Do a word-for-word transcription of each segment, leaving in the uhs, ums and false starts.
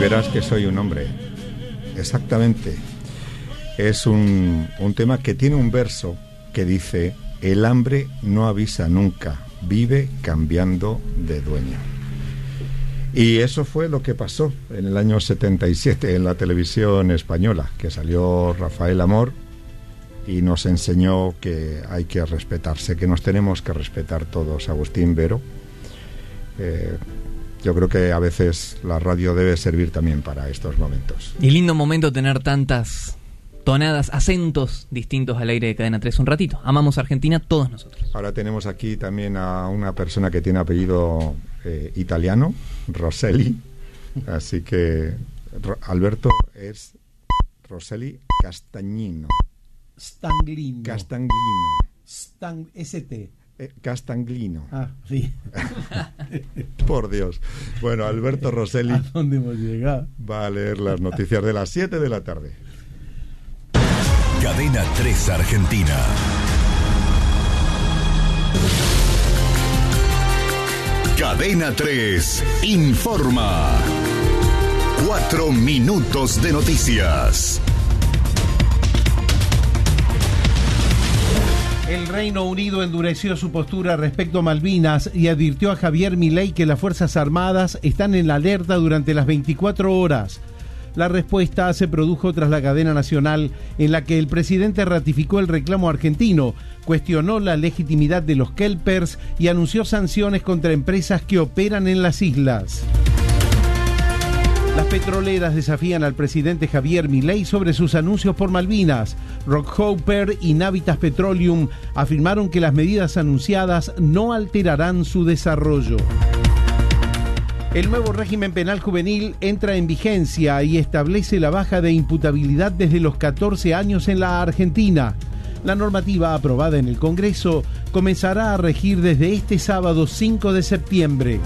verás que soy un hombre. Exactamente. Es un, un tema que tiene un verso que dice: el hambre no avisa nunca, vive cambiando de dueño. Y eso fue lo que pasó en el año setenta y siete en la televisión española, que salió Rafael Amor y nos enseñó que hay que respetarse, que nos tenemos que respetar todos. Agustín Vero, eh, yo creo que a veces la radio debe servir también para estos momentos. Y lindo momento tener tantas tonadas, acentos distintos al aire de Cadena tres un ratito. Amamos Argentina todos nosotros. Ahora tenemos aquí también a una persona que tiene apellido eh, italiano, Rosselli, así que Ro- Alberto es Rosselli Castagnino. Stanglino. Castagnino. Stan, S T. Eh, Castagnino. Ah, sí. Por Dios. Bueno, Alberto Rosselli ¿A dónde hemos llegado? va a leer las noticias de las siete de la tarde. Cadena tres Argentina. Cadena tres informa. Cuatro minutos de noticias. El Reino Unido endureció su postura respecto a Malvinas y advirtió a Javier Milei que las Fuerzas Armadas están en la alerta durante las veinticuatro horas. La respuesta se produjo tras la cadena nacional en la que el presidente ratificó el reclamo argentino, cuestionó la legitimidad de los kelpers y anunció sanciones contra empresas que operan en las islas. Las petroleras desafían al presidente Javier Milei sobre sus anuncios por Malvinas. Rockhopper y Navitas Petroleum afirmaron que las medidas anunciadas no alterarán su desarrollo. El nuevo régimen penal juvenil entra en vigencia y establece la baja de imputabilidad desde los catorce años en la Argentina. La normativa aprobada en el Congreso comenzará a regir desde este sábado cinco de septiembre.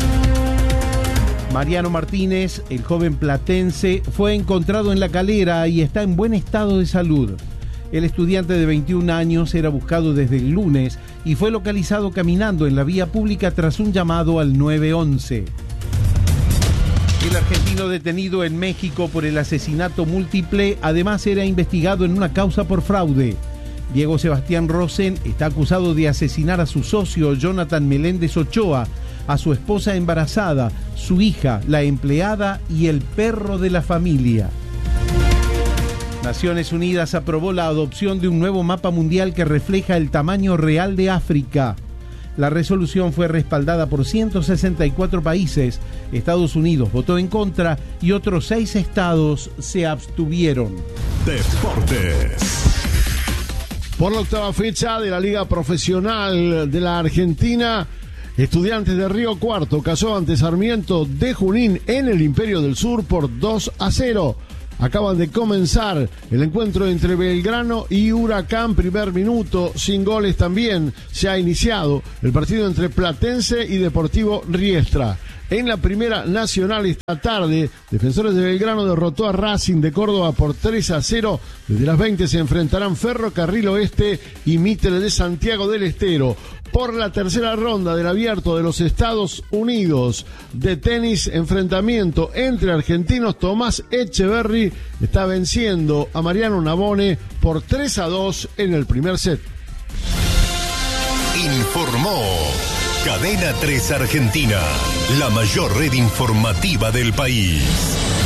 Mariano Martínez, el joven platense, fue encontrado en La Calera y está en buen estado de salud. El estudiante de veintiún años era buscado desde el lunes y fue localizado caminando en la vía pública tras un llamado al nueve once. El argentino detenido en México por el asesinato múltiple además era investigado en una causa por fraude. Diego Sebastián Rosen está acusado de asesinar a su socio Jonathan Meléndez Ochoa, a su esposa embarazada, su hija, la empleada y el perro de la familia. Naciones Unidas aprobó la adopción de un nuevo mapa mundial que refleja el tamaño real de África. La resolución fue respaldada por ciento sesenta y cuatro países. Estados Unidos votó en contra y otros seis estados se abstuvieron. Deportes. Por la octava fecha de la Liga Profesional de la Argentina, Estudiantes de Río Cuarto cayó ante Sarmiento de Junín en el Imperio del Sur por dos a cero. Acaban de comenzar el encuentro entre Belgrano y Huracán, primer minuto, sin goles también se ha iniciado el partido entre Platense y Deportivo Riestra. En la Primera Nacional esta tarde, Defensores de Belgrano derrotó a Racing de Córdoba por tres a cero. Desde las veinte se enfrentarán Ferrocarril Oeste y Mitre de Santiago del Estero. Por la tercera ronda del Abierto de los Estados Unidos de tenis, enfrentamiento entre argentinos. Tomás Echeverry está venciendo a Mariano Navone por tres a dos en el primer set. Informó Cadena tres Argentina, la mayor red informativa del país.